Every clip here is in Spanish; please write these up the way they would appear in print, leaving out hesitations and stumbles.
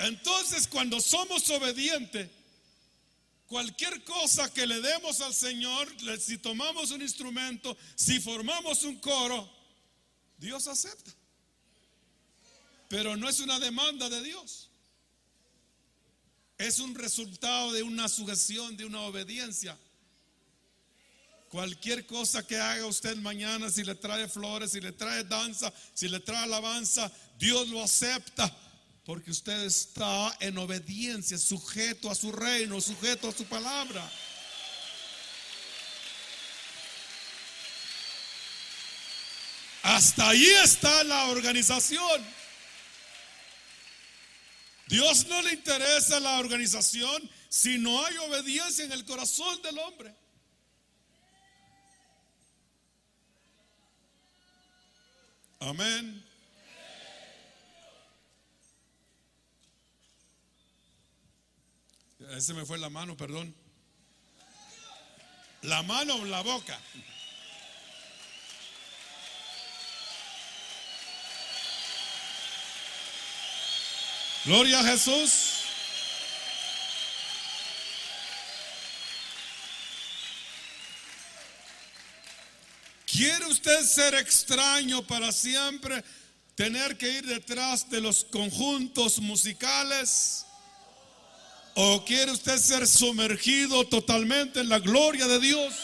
Entonces, cuando somos obedientes, cualquier cosa que le demos al Señor, si tomamos un instrumento, si formamos un coro, Dios acepta. Pero no es una demanda de Dios. Es un resultado de una sujeción, de una obediencia. Cualquier cosa que haga usted mañana, si le trae flores, si le trae danza, si le trae alabanza, Dios lo acepta. Porque usted está en obediencia, sujeto a su reino, sujeto a su palabra. Hasta ahí está la organización. Dios no le interesa la organización si no hay obediencia en el corazón del hombre. Amén. Ese me fue la mano, perdón. La mano o la boca. Gloria a Jesús. ¿Quiere usted ser extraño para siempre? ¿Tener que ir detrás de los conjuntos musicales? ¿O quiere usted ser sumergido totalmente en la gloria de Dios?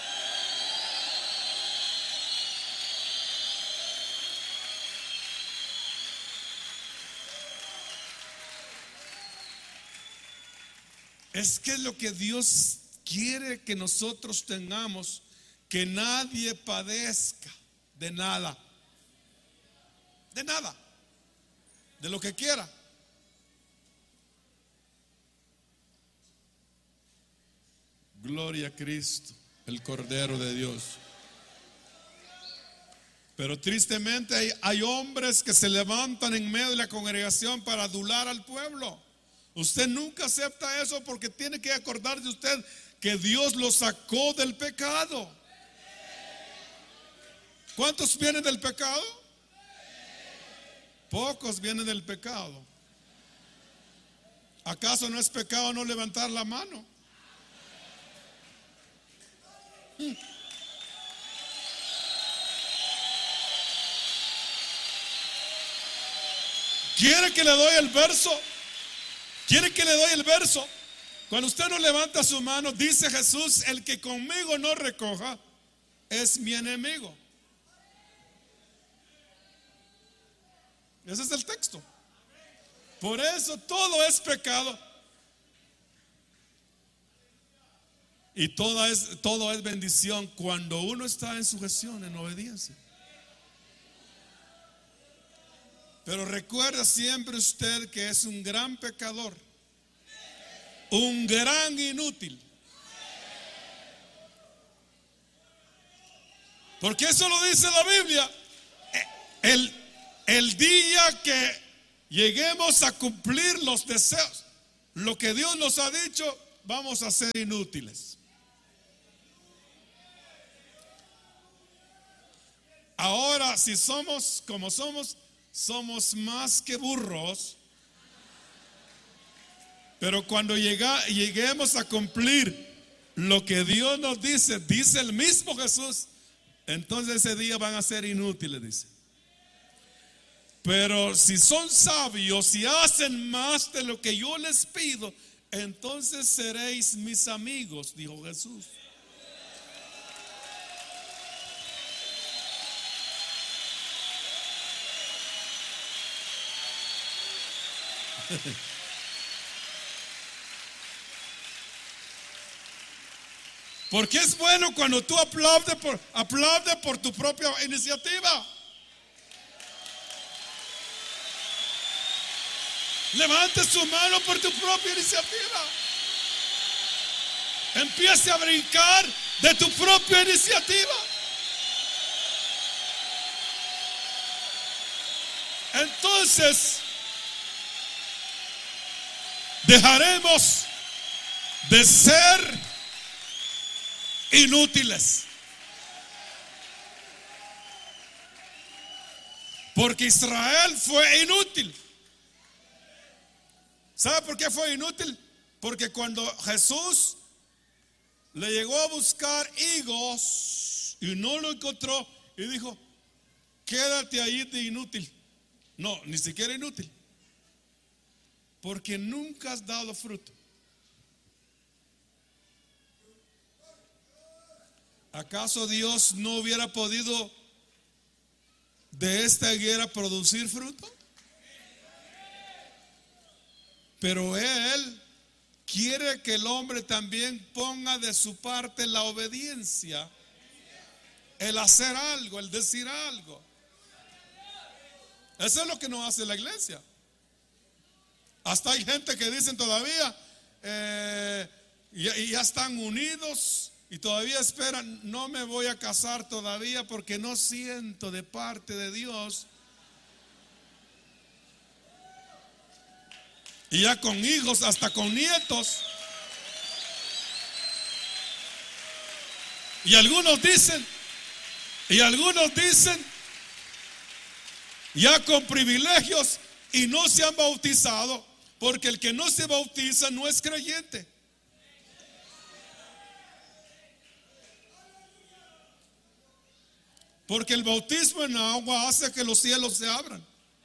Es que es lo que Dios quiere que nosotros tengamos, que nadie padezca de nada, de lo que quiera. Gloria a Cristo, el Cordero de Dios. Pero tristemente hay hombres que se levantan en medio de la congregación para adular al pueblo. Usted nunca acepta eso porque tiene que acordarse usted que Dios lo sacó del pecado. ¿Cuántos vienen del pecado? Pocos vienen del pecado. ¿Acaso no es pecado no levantar la mano? ¿Quiere que le doy el verso? ¿Quiere que le doy el verso? Cuando usted no levanta su mano, dice Jesús: el que conmigo no recoja es mi enemigo. Ese es el texto. Por eso todo es pecado. Y todo es bendición cuando uno está en sujeción, en obediencia. Pero recuerda siempre usted que es un gran pecador, un gran inútil. Porque eso lo dice la Biblia. El día que lleguemos a cumplir los deseos, lo que Dios nos ha dicho, vamos a ser inútiles. Ahora, si somos como somos más que burros. Pero cuando lleguemos a cumplir lo que Dios nos dice, dice el mismo Jesús, entonces ese día van a ser inútiles, dice. Pero si son sabios y hacen más de lo que yo les pido, entonces seréis mis amigos, dijo Jesús. Porque es bueno cuando tú aplaudes por tu propia iniciativa. Levante su mano por tu propia iniciativa. Empiece a brincar de tu propia iniciativa. Entonces dejaremos de ser inútiles. Porque Israel fue inútil. ¿Sabe por qué fue inútil? Porque cuando Jesús le llegó a buscar higos y no lo encontró, y dijo: quédate ahí de inútil. No, ni siquiera inútil, porque nunca has dado fruto. ¿Acaso Dios no hubiera podido de esta higuera producir fruto? Pero Él quiere que el hombre también ponga de su parte la obediencia, el hacer algo, el decir algo. Eso es lo que nos hace la iglesia. Hasta hay gente que dicen todavía, ya están unidos y todavía esperan: no me voy a casar todavía porque no siento de parte de Dios. Y ya con hijos, hasta con nietos. Y algunos dicen ya con privilegios, y no se han bautizado, porque el que no se bautiza no es creyente. Porque el bautismo en agua hace que los cielos se abran.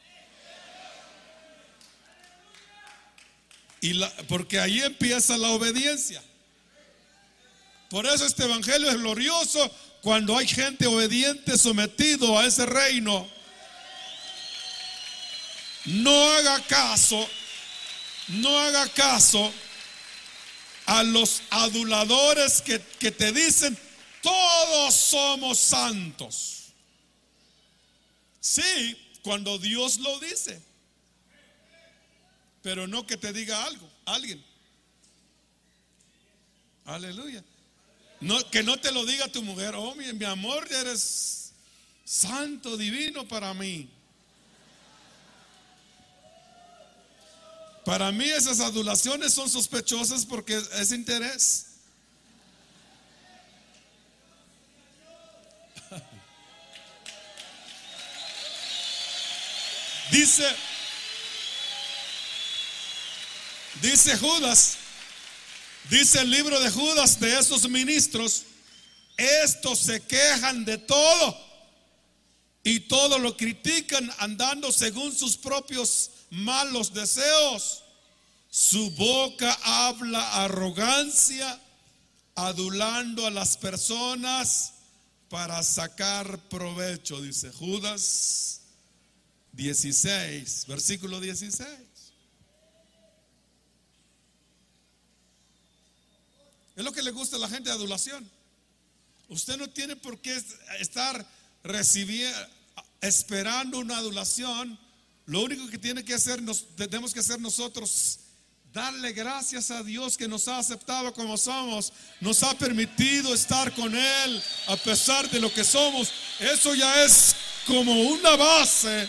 Porque ahí empieza la obediencia. Por eso este evangelio es glorioso, cuando hay gente obediente, sometido a ese reino. No haga caso a los aduladores que te dicen: todos somos santos. Sí, cuando Dios lo dice, pero no que te diga alguien. Aleluya. No, que no te lo diga tu mujer: oh, mi amor, eres santo, divino para mí. Para mí esas adulaciones son sospechosas, porque es interés. Dice Judas, dice el libro de Judas, de esos ministros: estos se quejan de todo y todo lo critican, andando según sus propios malos deseos. Su boca habla arrogancia, adulando a las personas para sacar provecho. Dice Judas 16, versículo 16. Es lo que le gusta a la gente de adulación. Usted no tiene por qué estar esperando una adulación. Lo único que tenemos que hacer nosotros: darle gracias a Dios que nos ha aceptado como somos, nos ha permitido estar con Él a pesar de lo que somos. Eso ya es como una base,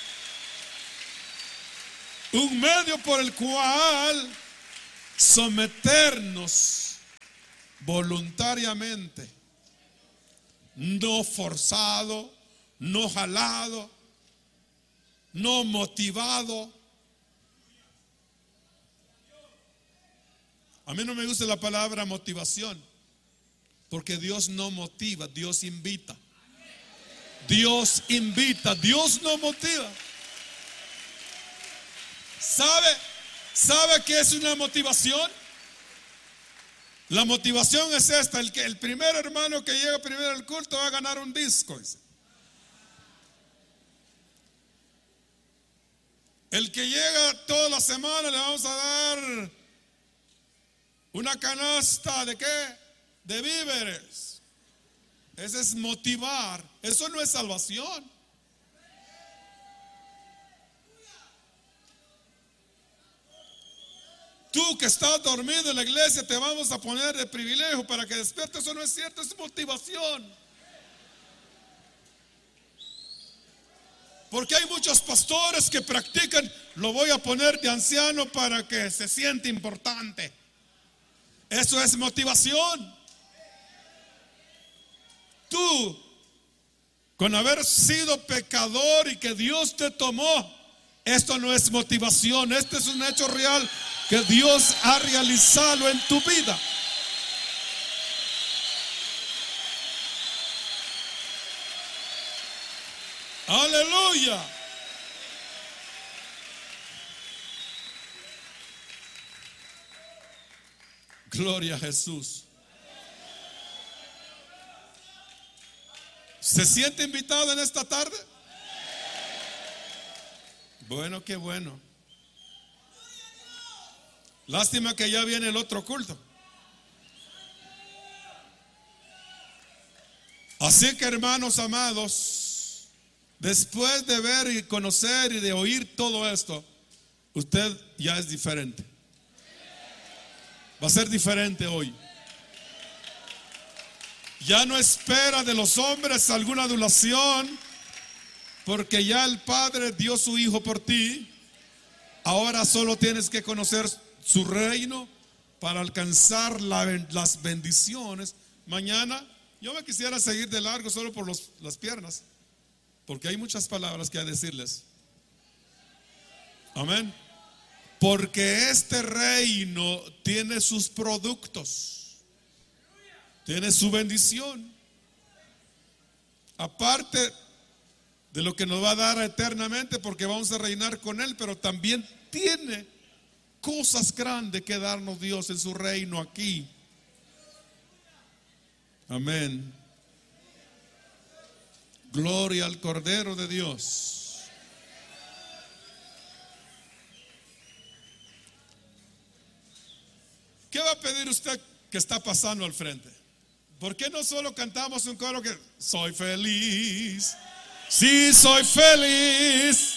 un medio por el cual someternos voluntariamente, no forzado, no jalado, no motivado. A mí no me gusta la palabra motivación, porque Dios no motiva, Dios invita. Dios invita, Dios no motiva. ¿Sabe qué es una motivación? La motivación es esta: el primer hermano que llega primero al culto va a ganar un disco. El que llega toda la semana le vamos a dar una canasta ¿de qué? De víveres. Ese es motivar. Eso no es salvación. Tú que estás dormido en la iglesia, te vamos a poner de privilegio para que despiertes. Eso no es cierto, es motivación. Porque hay muchos pastores que practican: lo voy a poner de anciano para que se siente importante. Eso es motivación. Tú, con haber sido pecador y que Dios te tomó Esto no es motivación, este es un hecho real que Dios ha realizado en tu vida. Aleluya. Gloria a Jesús. ¿Se siente invitado en esta tarde? Bueno, qué bueno. Lástima que ya viene el otro culto. Así que, hermanos amados, después de ver y conocer y de oír todo esto, usted ya es diferente. Va a ser diferente hoy. Ya no espera de los hombres alguna adulación, porque ya el Padre dio su Hijo por ti. Ahora solo tienes que conocer su reino para alcanzar las bendiciones. Mañana yo me quisiera seguir de largo solo por las piernas, porque hay muchas palabras que hay que decirles. Amén. Porque este reino tiene sus productos, tiene su bendición, aparte de lo que nos va a dar eternamente, porque vamos a reinar con Él, pero también tiene cosas grandes que darnos Dios en su reino aquí. Amén. Gloria al Cordero de Dios. ¿Qué va a pedir usted que está pasando al frente? ¿Por qué no solo cantamos un coro que soy feliz? Sí, soy feliz.